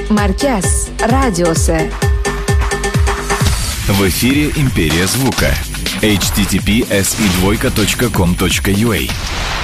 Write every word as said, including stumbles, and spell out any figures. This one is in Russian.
Маркяс Радиосе. В эфире «Империя звука». эйч ти ти пи эс и двойка точка ком точка ю а.